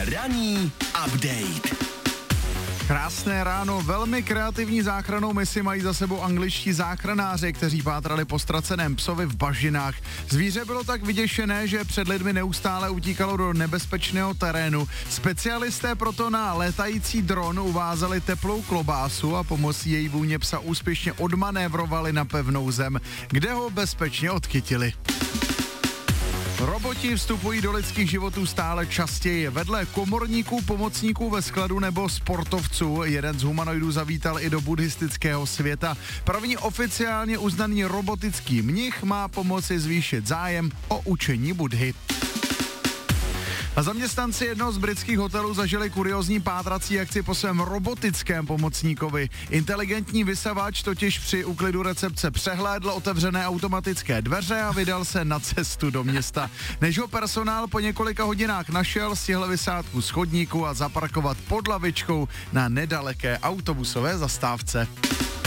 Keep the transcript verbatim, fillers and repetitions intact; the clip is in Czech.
Ranní update. Krásné ráno, velmi kreativní záchrannou misi mají za sebou angličtí záchranáři, kteří pátrali po ztraceném psovi v bažinách. Zvíře bylo tak vyděšené, že před lidmi neustále utíkalo do nebezpečného terénu. Specialisté proto na létající dron uvázali teplou klobásu a pomocí její vůně psa úspěšně odmanévrovali na pevnou zem, kde ho bezpečně odchytili. Roboti vstupují do lidských životů stále častěji. Vedle komorníků, pomocníků ve skladu nebo sportovců jeden z humanoidů zavítal i do buddhistického světa. První oficiálně uznaný robotický mnich má pomoci zvýšit zájem o učení Buddhy. A zaměstnanci jednoho z britských hotelů zažili kuriózní pátrací akci po svém robotickém pomocníkovi. Inteligentní vysavač totiž při úklidu recepce přehlédl otevřené automatické dveře a vydal se na cestu do města. Než ho personál po několika hodinách našel, stihl vysádku z chodníku a zaparkovat pod lavičkou na nedaleké autobusové zastávce.